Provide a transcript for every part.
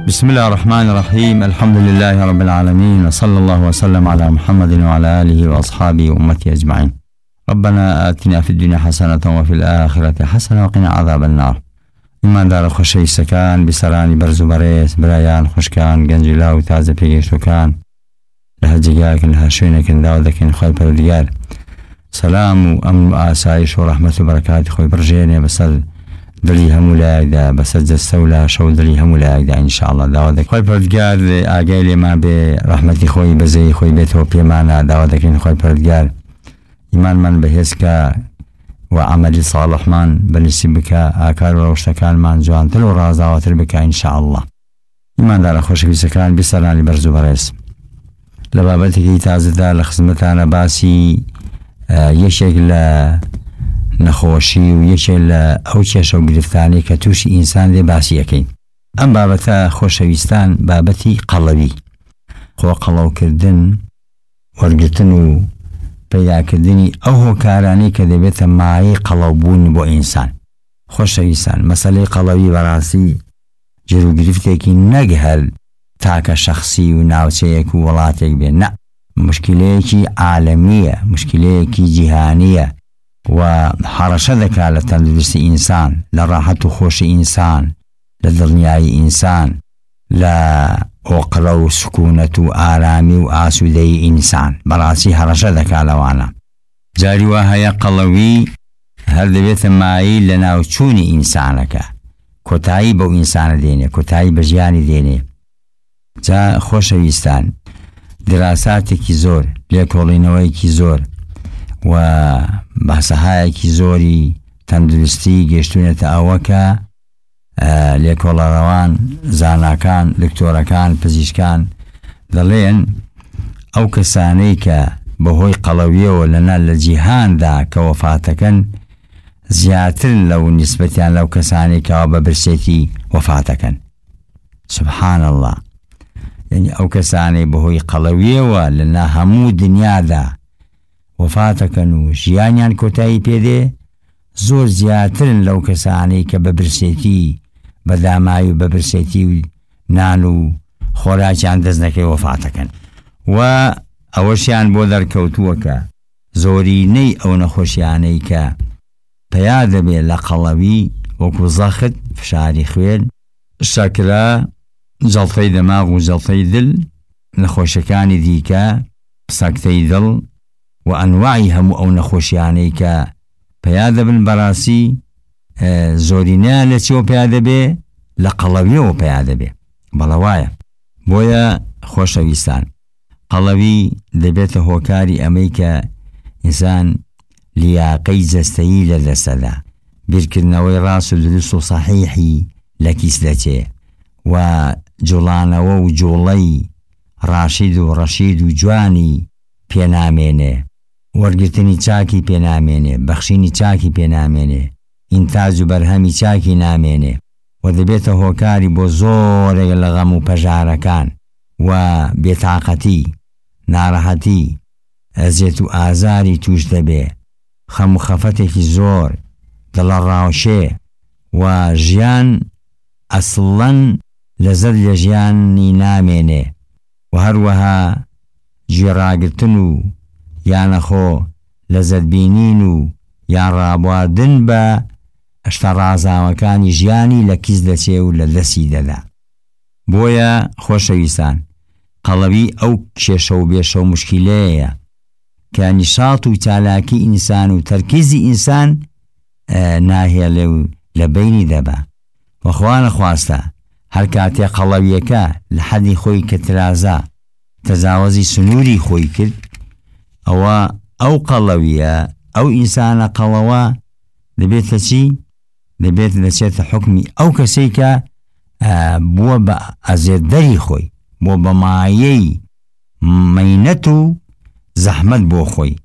بسم الله الرحمن الرحيم. الحمد لله رب العالمين، وصلى الله وسلم على محمد وعلى آله وأصحابه وأمته أجمعين. ربنا آتنا في الدنيا حسنة وفي الآخرة حسنة وقنا عذاب النار. إمان دار خوشی سکان بسرانی برزو بريس برایان خوشکان گنج لاو تازه پیگشتوکان لها جگاکن لها شوینکن داودکن خوی پردگار سلام و امن و آسایش و رحمت و برکات خوی برجینه بسر دلی همو لایدا بسر جستولا شو دلی همو لایدا ان شاء الله داودک خوی پردگار آگاهی ما به رحمتی خوی بزی خوی بیت و پیمانا داودکن خوی پردگار ایمان من بهش که و عملی صالح من بنسی بکا آکار و روشتکان من جوانتر و رازاوتر بکا ان شاء الله. ایمان دار خوشی سکان بسرانی برزو برس لبابتی که تازه دار لخدمتان باسی یشک نخوشی و یشک او چش و گرفتانی که توش انسان دی باسی اکین. ام بابتا خوشویستان بابتی قلبی خو قلو کردن ورگتن و پیدا کردنی او کارانی که دبیت مای قلبون با انسان خوشویستان مسئله قلبی براسی جرو گرفته که نگهل تاک شخصی و ناوچه که ولاتک بین نه مشکلی که عالمیه مشکلی که جهانیه و حرشه دکا لتندرست انسان لراحت و خوش انسان لدنیای انسان لعقل و سکونت و آرامی و آسوده انسان براسی حرشه دکا لوانا جاری وهي قلوی هر دبیت مایی لناوچون انسانکا کتایی با انسان دینه کتایی بجیانی دینه جا خوشویستان دراساتی که زور لیکولینوی که زور و بحثهای که زوری تندرستی گشتونت آوکا لیکول روان زاناکان دکتورکان پزیشکان دلین او کسانی که بهوی قلویه و لنا لجیهان دا که وفاتکن زیادتر لو نسبتیان لو کسانی که ببرسیتی وفاتکن سبحان الله. يعني او کسانی بهوی قلویه و لنا همو دنیا دا وفاتکن و جیانیان کتایی پیده زور زیادترن لو کسانی که ببرسیتی بدامایی و ببرسیتی نانو خوراکیان دزنکی وفاتکن و اوشیان بودر کوتوکا زوری نی او نخوشیانی که پیاده بی لقلبی وکو زخد فشاری خویل شکلا جلطی دماغ و جلطی دل نخوشکانی دیکا سکتی دل و انواعی همو او نخوشیانی که پیاده بن براسی زورینه لچیو پیاده بی لقلبیو پیاده بی بلوایا بویا خوشویستان قلبی دبیت هوکاری امیکا انسان لیاقی جستهی لدسدا بیرکرنوی راس و درست و صحیحی لکیسلچه و جولانو و جولی راشد و رشید و جوانی پینامینه ورگرتنی چاکی پینامینه بخشینی چاکی پینامینه انتاج و برهمی چاکی نامینه و دبیت هوکاری با زور لغم و پجارکان و بیتاقتی ناراحتی ازیت و آزاری توش دبی خم و خفته کی زور دل راوشه و جیان اصلا لذت لجیانی نامینه و هر وها جراغتنو یا نخو لذت بینینو یا رابواردن با اشترازاوکانی جیانی لکیز دچه و لدسی ددا بویا خوشویستان قلبی او کشو بیشو مشکلیه که نشاط و چالاکی انسان و ترکیز انسان ناهی لبینی دبا و خوان خواسته هر کاتی قلبیه که لحدی خوی کترازا تجاوزی سنوری خوی کرد او قلبیه او انسان قلوا دبیت چی؟ دبیت دچیت حکمی او کسی که بو با ازید دری خوی بو با مایه مینتو زحمت بو خوی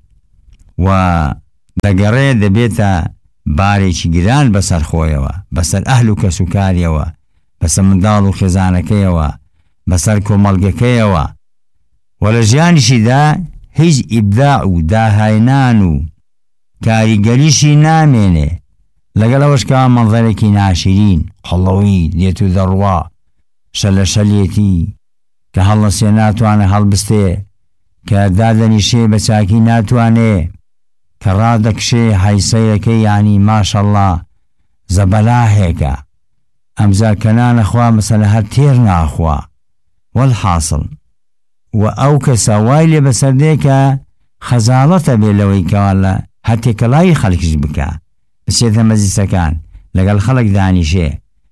و دگره دبیت باری چی گران بسر خوی و بسر اهلو کسوکاری و بسر مندالو خزانکی و بسر کمالگکی و ولجانشی دا هیچ ابداعو دا هاینانو کاریگریشی نامینه لقلوش كان منظرك ناشرين حلوي ديتو ذروا شەلە شەلێتی کە هەڵەسێ ناتوانێ هەڵبستێ کە دادەنیشێ بە چاکی ناتوانێ کە ڕادەکشێ حیسەیەکەی یانی ماشەڵڵا زەبەلاهێکە ئەمجار کەنانە خوا مەسەلە هەر تێر ناخوا والحاصل و ئەو کەسە وای لێ بەسەردێکە خەزاڵەتە بێ لەوەی کەواڵە هەتێکەڵایی خەڵکیش بکە بچێتە مەجلیسەکان لەگەڵ خەڵک دانیشێ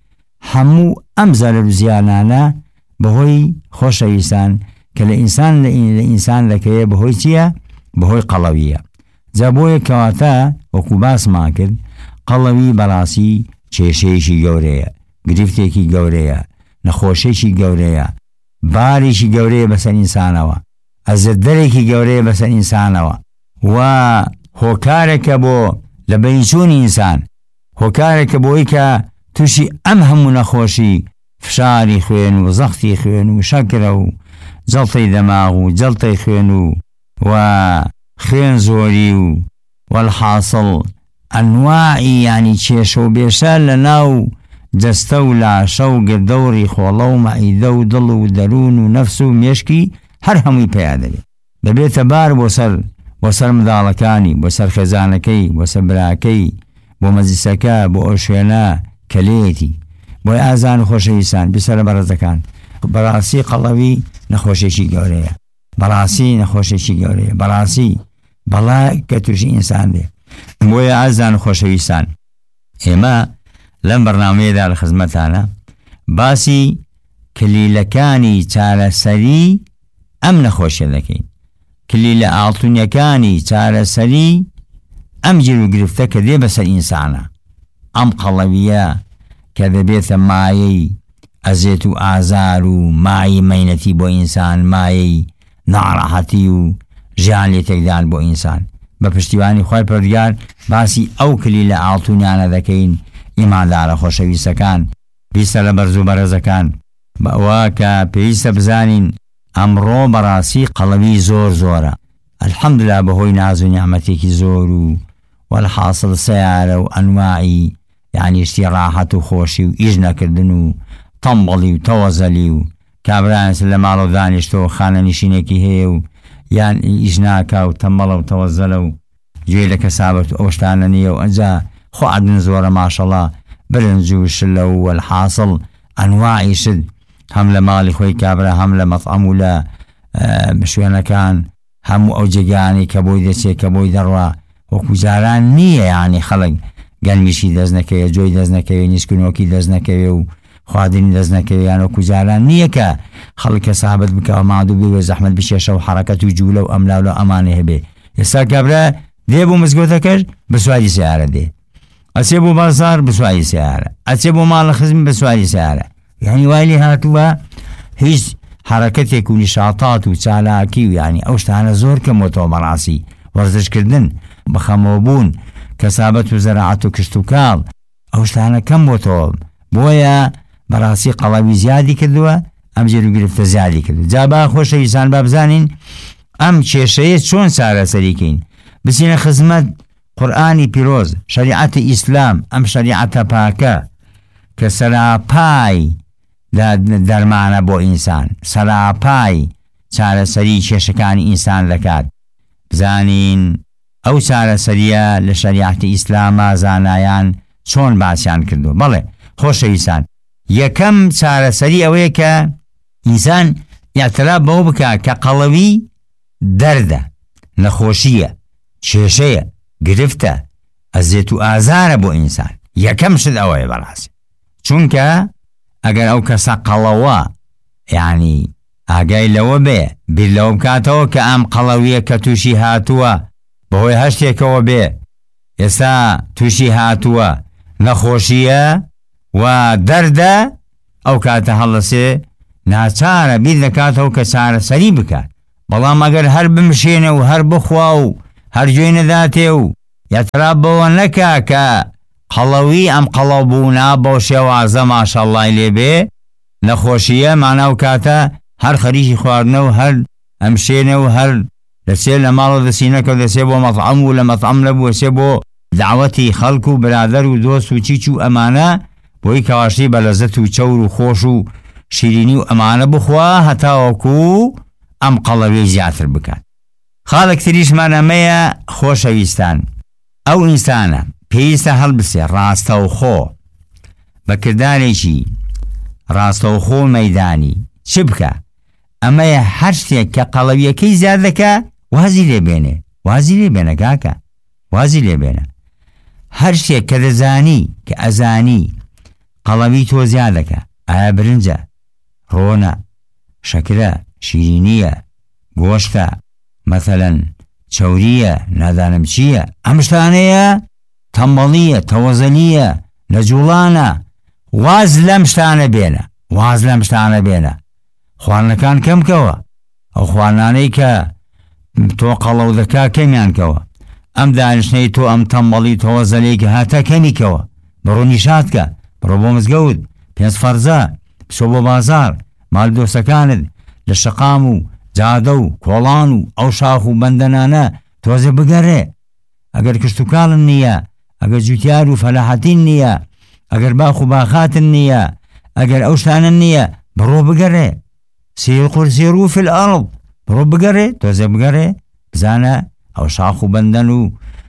هەموو ئەم زەرر و زیانانە بەهۆی خۆشەویستان کە لە ئینسان دەکەوێت بەهۆی چییە؟ بەهۆی قەڵەویە جا بۆیە کەواتە وەکو باسمان کرد قەڵەوی بەڕاستی کێشەیەکی گەورەیە گرفتێکی گەورەیە نەخۆشیێکی گەورەیە بارێکی گەورەیە بەسەر ئینسانەوە ئەزەدەرێکی گەورەیە بەسەر ئینسانەوە و هۆکارێکە بۆ لە بەینچوونی ئینسان هۆکارێکە بۆی کە تووشی ئەم هەموو نەخۆشی فشاری خوێن و زەختی خوێن و شەکرە و جەڵتەی دەماغ و جەڵتەی خوێن و خوێن زۆری و والحاصل ئەنواعی یانی کێشە و بێشە لە ناو جەستە و لاشە و گردەوڕی خۆڵە و مەعیدە و دڵ و دەروون و نەفس و مێشکی هەر هەمووی پێیا دەبێت دەبێتە بار بۆ سەر منداڵەکانی بۆ سەر خێزانەکەی بۆ سەر براکەی بۆ مەجلیسەکە بۆ ئەو شوێنە کەلێتی بۆی ئازان و خۆشەویستان بیسەرە بەڕێزەکان بەڕاستی قەڵەوی نەخۆشیێکی گەورەیە بەڕاستی نەخۆشیێکی گەورەیە بەڕاستی بەڵای کە تووشی ئینسان دێ بۆیە ئازان و خۆشەویستان ئێمە لەم بەرنامەیەدا لە خزمەتانە باسی کلیلەکانی چارەسەری ئەم نەخۆشیە دەکەین کلیلە ئاڵتونیەکانی چارەسەری ئەم گیر و گرفتە کە دێ بەسەر ئینسانە ئەم قەڵەویە کە دەبێتە مایەی ئەزێت و ئازار و مای مەینەتی بۆ ئینسان مایەی ناڕەحەتی و ژیان لێتێکدان بۆ ئینسان بە پشتیوانی خۆی پەروەردگار باسی ئەو کلیلە ئاڵتونیانە دەکەین ئیماندارە خۆشەویستەکان بیستە لە بەرز و بەرەزەکان بەوە کە پێویستە بزانین ئەمڕۆ بەڕاستی قەڵەوی زۆر زۆرە الحەمدلله بەهۆی ناز و نیعمەتێکی زۆر و والحاصل سیارە و ئەنواعی یعنی شتی ڕاحەت و خۆشی و ئیش نەکردن و تەمبەڵی و تەوەزەلی و کابرایانس لە ماڵ و دانیشتەوە خانە نشینێکی هەیە و یان ئیش ناکا و تەمبەڵە و تەوەزەلە و گوێ لە کەسابەت و ئەو شتانە نییە و ئەنجا خواردن زۆرە ماشەڵڵا برنج و شلە و والحاصل ئەنواعی شت هەم لە ماڵی خۆی کابرا هەم لە مەطعەم و لە شوێنەکان هەموو ئەو جێگانی کە بۆی دەچێت کە بۆی دەڕوا وەکو جاران نییە یعنی خەڵک گەنمیشی دەست نەکەوێت جۆی دەست نەکەوێت نیسکونۆکی دەست نەکەوێت و خواردنی دەست نەکەوێت یان وەکو جاران نییە کە خەڵک کەسابەت بکەوە مادوو بێ زەحمەت بشێشە و حەرەکەت و جوولە و ئەملاو لە ئەمانە هەبێ ئێستا کابرا دێ بۆ مزگەوتەکەش بسواری سیارە دێ ئەچێ بۆ بازار بسواری سیارە ئەچێ بۆ ماڵە خزم بسواری سیارە یعنی وای لێ هاتووە هیچ حرەکەتێک و نیشاطات و چالاکی و یعنی ئەو شتانە زۆر کەمەوە بەڕاستی وەرزشکردن بەخەمەوەبوون کەسابەت و زەراعەت و کشت و کاڵ ئەو شتانە کەم بۆتەوە بۆیە بەڕاستی قەڵەوی زیادی کردووە ئەم جێر و گرفتە زیادی کردو جا با خۆشەویستان با بزانین ئەم کێشەیە چۆن چارەسەریکەین بچینە خزمەت قورئانی پیرۆز شریعەتی ئیسلام ئەم شریعەتە پاکە کە سەراپای دەرمانە بۆ ئینسان سەراپای چارەسەری کێشەکانی ئینسان دەکات بزانین ئەو چارەسەریە لە شریعەتی ئیسلامە زانایان چۆن باسییان کردو بەڵێ خۆشەویستان یەکەم چارەسەری ئەوەیە کە ئینسان ئیعتراف بەوە بکات کە قەڵەوی دەردە نەخۆشیە کێشەیە گرفتە ئەزێت و ئازارە بۆ ئینسان یەکەم شت ئەوەیە بەڕاستی چونکە ئەگەر ئەو کەسە قەڵەوە یعنی ئاگای لەوە بێ بیر لەوە بکاتەوە کە ئەم قەڵەویە کە تووشی هاتووە بەهۆی هەشتێکەوە بێ ئێستا تووشی هاتووە نەخۆشیە و دەردە ئەو کاتە هەڵەسێ ناچارە بیر دەکاتەوە کە چارەسەری بکات بەڵام ئەگەر هەر بمشێنە و هەر بخوا و هەر گوێ نەداتێ و یەتراب بەوە نەکا کە قەڵەوی ئەم قەڵەوبوونا بۆ شێوازە ماشەڵڵای لێبێ نەخۆشیە ماناو کاتە هەر خەریکی خواردنە و هەر ئەمشێنە و هەر دەچێ لە ماڵە دەسینەکە دەچێ بۆ مەطعەم و لە مەطعەم نەبوو دەچێ بۆ دعوەتی خەڵک و برادەر و دۆست و چیچ و ئەمانە بۆی کەواشی بە لەزەت و چەور و خۆش و شیرینی و ئەمانە بخوا هەتاوەکو ئەم قەڵەوێ زیاتر بکات. خاڵێک تریشمان ئەمەیە خۆشەویستان، ئەو ئینسانە پێویستە هەڵبسێ ڕاستەوخۆ بە کردارێکی ڕاستەوخۆ مەیدانی چ بکە؟ ئەمەیە هەر شتێک کە قەڵەویەکەی زیاد دەکا وازی لێبێنێ، وازی لێبێنە کاکە، وازی لێبێنە. هەر شتێک کە دەزانی کە ئەزانی قەڵەوی تۆ زیاد دەکا، ئایا برنجە، ڕۆنە، شەکرە، شیرینیە، گۆشتە، مەثەلەن چەوریە، نادانم چییە، ئەم شتانەیە تەمبەڵیە، تەوەزەلیە، نەجوڵانە، واز لەم شتانە بێنە، واز لەم شتانە بێنە. خواردنەکان کەمکەوە، ئەو خواردنانەی کە تۆ قەڵەو دەکا کەمیانکەوە، ئەم دانیشتەی تۆ ئەم تەمبەڵی تەوەزەلەیەکە هاتە کەمیکەوە، بڕۆ نیشاتکە، بڕۆ بۆ مزگەوت، پێنج فەرزە، بچۆ بۆ بازار، مال دۆستەکانت لە شەقام و جادە و کۆڵان و ئەو شاخ و بەندەنانە تۆزە بگەڕێ. ئەگەر کشت و کاڵن نییە، ئەگەر جوتیار و فەلاحەتین نییە، ئەگەر باخ و باخاتن نییە، ئەگەر ئەو شتانە نییە، بڕۆ بگەڕێ. سیر قورسیرو فی الأرض، بڕۆ بگەڕێ، تۆزە بگەڕێ، بزانە ئەو شاخ و بەندەن و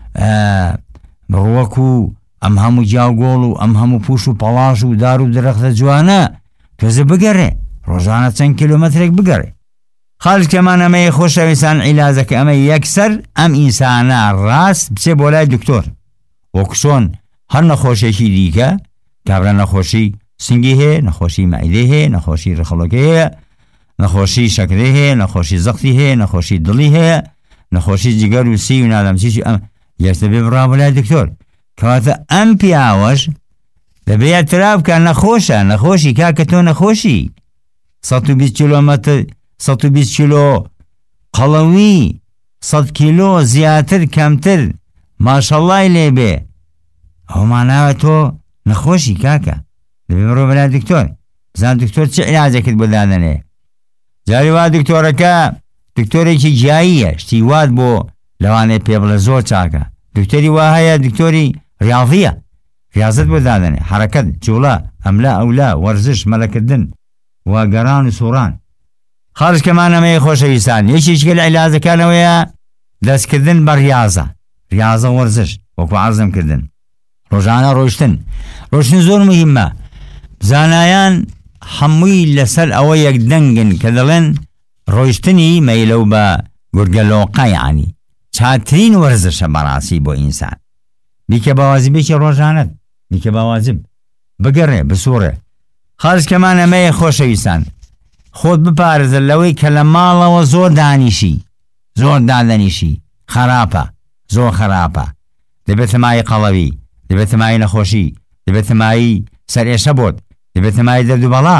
بڕوەک و ئەم هەموو جاوگۆڵ و ئەم هەموو پوش و پەڵاش و دار و درەختە جوانە تۆزە بگەڕێ، ڕۆژانە چەند کیلۆمەترێک بگەڕێ. خاڵکەمان ئەمەیە خۆشەویستان عیلازەکە ئەمە یەکسەر ئەم ئینسانە ڕاست بچێ بۆ لای دکتۆر، وەکو چۆن هەر نەخۆشیێکی دیکە کابرا نەخۆشی سنگی هەیە، نەخۆشی مەعیدەی هەیە، نەخۆشی ڕخەڵۆکەی هەیە، نەخۆشی شەکرەی هەیە، نەخۆشی زەختی هەیە، نەخۆشی دڵی هەیە، نەخۆشی جگەر و سی و نادەمچیشی ئەم یەکسەر بێ بڕا بۆ لای دکتۆر. کەواتە ئەم پیاوەش دەبێت تراب بکە نەخۆشە، نەخۆشی کاکە تۆ نەخۆشی 120 کیلۆمەتر 120 کیلۆ قەڵەوی 100 کیلۆ زیاتر کەمتر ماشەڵڵای لێبێ، ئەو ماناوە تۆ نەخۆشی کاکە، دەبێ بڕۆ بەلای دکتۆر، بزان دکتۆر چه عیلاجێکت بۆ دادەنێ. جاری وا دکتۆرەکە دکتۆرێکی جیاییە، شتی وات بۆ لەوانەیە پێ بڵێ زۆر چاکە. دکتۆری وا هەیە دکتۆری ریاضیە، ریاضت بۆ دادەنێ، حرەکەت، جوڵە، ئەملا ئەولا، وەرزش، مەلەکردن و گەران و سوڕان. خاڵشکەمان ئەمەیە خۆشەویستان، یەکێکە لە عیلاجەکانەوەیە دەستکردن بە ریاضە، ریاضە وەرزش، وەکو عەرزم کردن، ڕۆژانە ڕۆیشتن. ڕۆیشتن زۆر مهمە. زانایان هەمووی لەسەر ئەوە یەکدەنگن کە دەڵێن ڕۆیشتنی مەیلەو بە گورگەلۆقە، یعنی چاترین وەرزشە بەڕاستی بۆ ئینسان. بیکە باوازبێکی ڕۆژانەت، بیکە باوازب، بگەڕێ، بسوڕێ. خاڵشکەمان ئەمەیە خۆشەویستان، خۆت بپارێزە لەوەی کە لە ماڵەوە زۆر دانیشی، زۆر دادەنیشی، خراپە، زۆر خراپە. دەبێت مای قەڵەوی، دەبێت مای نەخۆشی، دەبێت مای سەرێشە بۆت، دەبێت مای دەرد و بەڵا،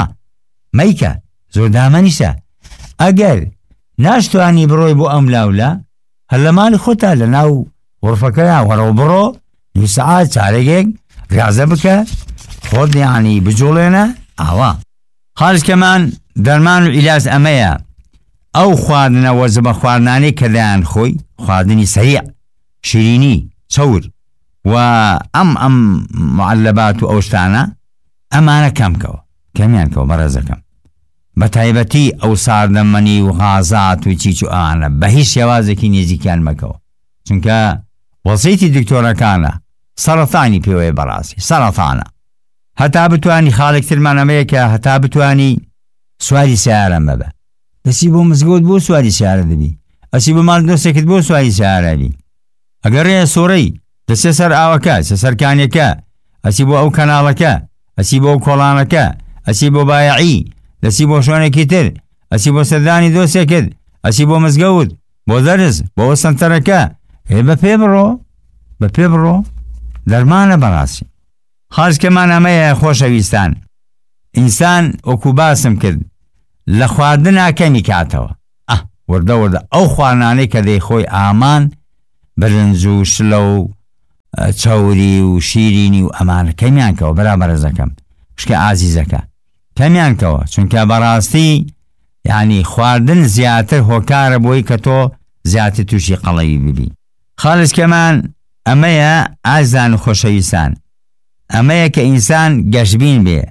مەیکە زۆر دامەنیشە. ئەگەر ناشتوانی بڕۆی بۆ ئەم لاولا، هەر لە ماڵی خۆتا لە ناو غورفەکەیە وەرەوە بڕۆ، دوو سەعات چارەگێک ریاضە بکە، خۆت یعنی بجوڵێنە ئاوا. خاڵشکەمان دەرمان و عیلاج ئەمەیە، ئەو خواردنە وەرزە خواردنانەی کە دایان خۆی، خواردنی سەریع، شیرینی، چەور و ئەم معلبات و ئەو شتانە، ئەمانە کەمکەوە، کەمیانکەوە بەڕێزەکەم. بە تایبەتی ئەو ساردەمەنی و غازات و چیچ و ئەوانە بە هیچ شێوازێکی نێزیکیان مەکەوە، چونکە وەزەیتی دکتۆرەکانە سەرەتانی پێوەیە، بەڕاستی سەرەتانە. هەتا بتوانی خاڵێکترمان ئەمەیە کە هەتا بتوانی سواری سیارە مەبە، دەسی بۆ مزگەوت بۆ سواری سیارە دەبی، ئەسی بۆ ماڵ دۆستێکت بۆ سواری سیارەبی، ئەگەر ڕێە سۆڕەی دەسێ سەر ئاوەکە، سەرکانیەکە، ئەسی بۆ ئەو کەناڵەکە، ئەسی بۆ ئەو کۆڵانەکە، ئەسی بۆ بایعی، دەسی بۆ شوێنێکی تر، ئەسی بۆ سەردانی دۆستێکت، ئەسی بۆ مزگەوت، بۆ دەرز، بۆ سنتەرەکە، بە پێ بڕۆ، بە پێ بڕۆ، دەرمانە بەڕاستی. خاڵشکەمان ئەمەیە خۆشەویستان، ئینسان وەکو باسم کرد لە خواردنا کەمی کاتەوە، وەردە وەردە ئەو خواردنانەی کە دەی خۆی ئامان، برنج و شلە و چەوری و شیرینی و ئەمانە کەمیانکەوە، بەرابەرزەکەم شکە ئازیزەکە کەمیانکەوە، چونکە بەڕاستی یعنی خواردن زیاتر هۆکارە بۆی کە تۆ زیاتر تووشی قەڵەوی ببی. خاڵشکەمان ئەمەیە ئازان و خۆشەویستان، ئەمەیە کە ئینسان گەشبین بێ،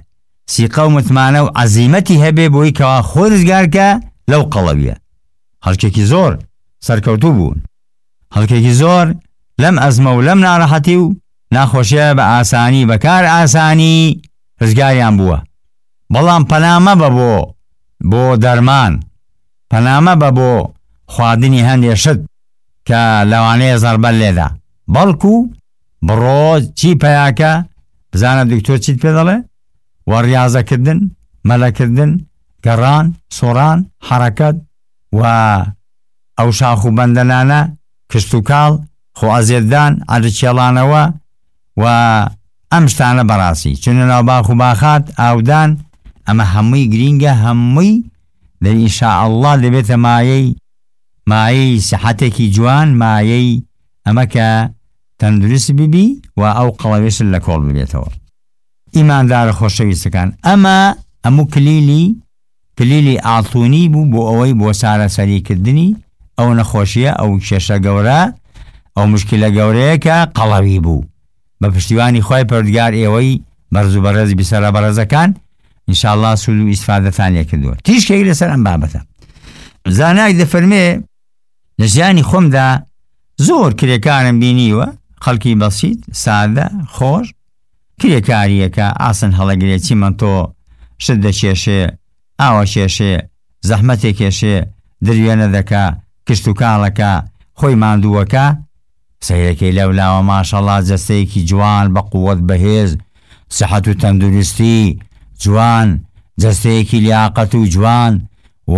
سیقە و متمانە و عەزیمەتی هەبێ بۆی کەوا خۆی ڕزگارکە لەو قەڵەویە. هەڵکێکی زۆر سەرکەوتوو بوون، هەڵکێکی زۆر لەم ئەزمە و لەم ناڕەحەتی و ناخۆشیە بە ئاسانی بەکار ئاسانی ڕزگاریان بووە. بەڵام پەنامە بە بۆ دەرمان، پەنامە بە بۆ خواردنی هەندێ شت کە لەوانەیە زەربەل لێدا، بەڵکو بڕۆ چی پەیاکە بزانە دکتۆر چیت پێ دەڵێ، وە ریاضەکردن، مەلەکردن، گەڕان، سۆڕان، حەرەکەت و ئەو شاخ و بەندەنانە، کشت و کاڵ، خۆئەزێردان، عەرچێڵانەوە و ئەم شتانە بەڕاستی چونە ناو باخ و باخات ئاودان، ئەمە هەمووی گرینگە، هەمووی لە ئینشاءالله دەبێتە مایەی سەحەتێکی جوان، مایەی ئەمە کە تەندروست بیبی و ئەو قەڵەوێشت لە کۆڵ ببێتەوە. ئیماندارە خۆشەویستەکان، ئەمە هەموو کلیلی ئاڵتوونی بوو بۆ ئەوەی بۆ سارەسەریکردنی ئەو نەخۆشیە، ئەو کێشە گەورە، ئەو مشکلە گەورەیە کە قەڵەوی بوو. بە پشتیوانی خۆی پەروەردگار ئێوەی بەرز و بەڕێز بیسەرە بەڕێزەکان ئینشاءالله سود و ئیسفادەتان لێ کردووە. تیشکێک لەسەر ئەم بابەتە. زانایك دەفەرمێ لە ژیانی خۆمدا زۆر کرێکارم بینیوە، خەڵکی بەسیط، سادە، خۆش، کرێکاریەکە ئاسن هەڵەگرێ، چیمەنتۆ شت دەکێشێ، ئاوە کێشێ، زەحمەتێک کێشێ، دروێنە دەکا، کشت و کاڵەکە، خۆی ماندووەکە، سەیرەکەی لەولاوە ماشەڵڵا جەستەیەکی جوان بە قووەت بەهێز، سەحەت و تەندروستی جوان، جەستەیەکی لیاقەت و جوان و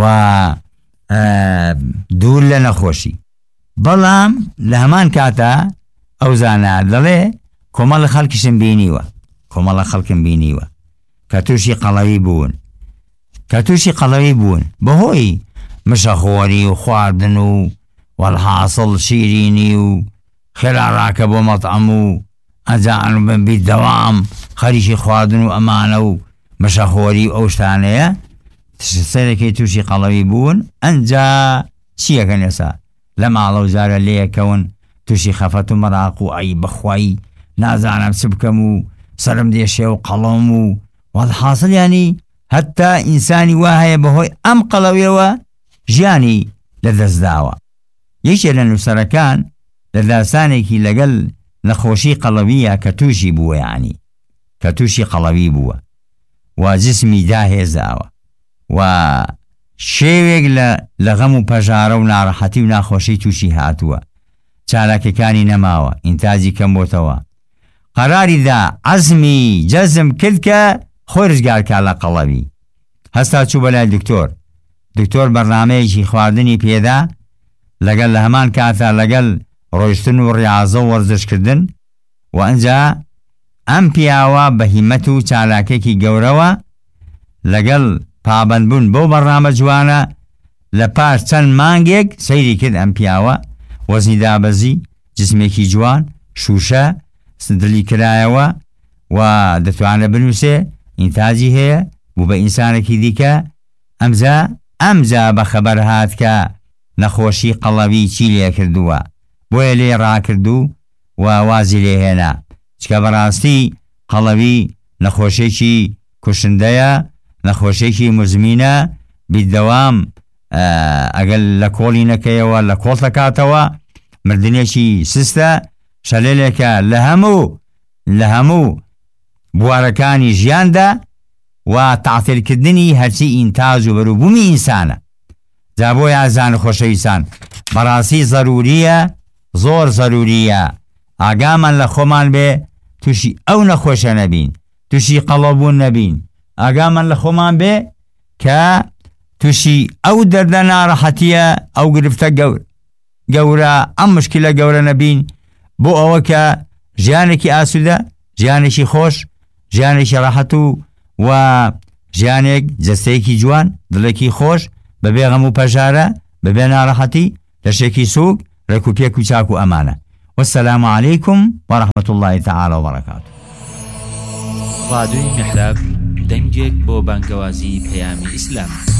دوور لە نەخۆشی. بەڵام لە هەمان کاتە ئەو زانە دەڵێ کۆمەڵە خەڵکیشم بینیوە کە تووشی قەڵەوی بوون بەهۆی مشەخۆری و خواردن و وەڵحاصڵ شیرینی و خێراڕاکە بۆ مەطعەم و ئەجان بنبی دەوام خەریکی خواردن و ئەمانە و مشەخۆری ئەو شتانەیە سەرەکەی تووشی قەڵەوی بوون. ئەنجا چیەکەن ئێستا لە ماڵە و جارە لێیەکەون تووشی خەفەت و مەراق و ئەی بەخوای نازانم چ بکەم و سرم دێشێ و قەڵەم و وەڵحاصڵ ینی هەتا ئینسانی وا هەیە بەهۆی ئەم قەڵەویەوە ژیانی لەدەستداوە. یەکێ لە نووسەرەکان لە داستانێکی لەگەڵ نەخۆشی قەڵەویە کە تووشی بووە، ینی کە تووشی قەڵەوی بووە و جسمی داهێزاوە و شێوێک لە غەم و پەژارە و ناڕەحەتی و ناخۆشی تووشی هاتووە، چالاکەکانی نەماوە، ئینتاجی کەم بۆتەوە، قەراریدا عەزمی جەزم کرد کە خۆی ڕزگارکا لە قەڵەوی. هەستا چوو بەلای دکتۆر بەرنامەیەکی خواردنی پێدا لەگەڵ لە هەمان کاتە لەگەڵ ڕۆیشتن و ڕیاضە و وەرزشکردن و ئەنجا ئەم پیاوە بە هیمەت و چالاکێکی گەورەوە لەگەڵ پابەندبوون بۆ بەرنامە جوانە لە پاش چەند مانگێک سەیری کرد. ئەم پیاوە وەزنی دابەزی، جسمێکی جوان، شوشە سندلی کرایەوە و دەتوانە بنووسێ، ئینتاجی هەیە بوو بە ئینسانێکی دیکە. ئەمجا بە خەبەر هات کە نەخۆشی قەڵەوی چی لێ کردووە، بۆیە لێ ڕاکردو و وازی لێ هێنا، چکە بەڕاستی قەڵەوی نەخۆشێکی کوشندەیە، نەخۆشێکی مزمینە، بیدەوام ئەگەر لە کۆڵی نەکەیەوە لە کۆڵ دەکاتەوە، مردنێکی سستە، شەلێلێکە لە هەموو بوارەکانی ژیاندا و تەعتیلکردنی هەرچی ئینتاج و بەرووبوومی ئینسانە. جا بۆ یازان خۆشەویستان بەڕاستی زەروریە، زۆر زەروریە ئاگامان لە خۆمان بێ تووشی ئەو نەخۆشە نەبین، تووشی قەڵەبوون نەبین، ئاگامان لە خۆمان بێ کە تووشی ئەو دەردە ناڕەحەتیە، ئەو گرفتە گەورە، ئەم مشکلە گەورە نەبین، بۆ ئەوە کە ژیانێکی ئاسوودە، ژیانێکی خۆش، ژیانێکی ڕاحەت و ژیانێک جەستەیەکی جوان، دڵێکی خۆش، بەبێ غەم و پەژارە، بەبێ ناڕەحەتی، لەشێکی سووک، ڕێک و پێک و چاک و ئەمانە. والسلام عەلەیکم وەرەحمەتوڵڵاهی تەعالە وبەرەکاتوه. ڕادیۆی میحراب دەنگێک بۆ بانگەوازی پەیامی ئیسلام.